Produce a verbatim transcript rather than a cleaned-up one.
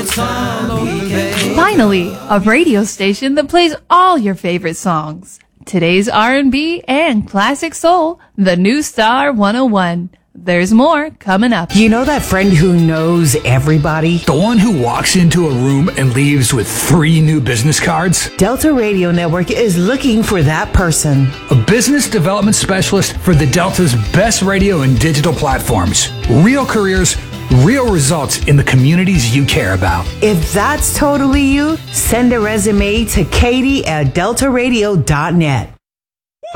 it's all okay. Finally, a radio station that plays all your favorite songs. Today's R and B and classic soul, the New Star one oh one. There's more coming up. You know that friend who knows everybody? The one who walks into a room and leaves with three new business cards? Delta Radio Network is looking for that person. A business development specialist for the Delta's best radio and digital platforms. Real careers, real results in the communities you care about. If that's totally you, send a resume to Katie at delta radio dot net.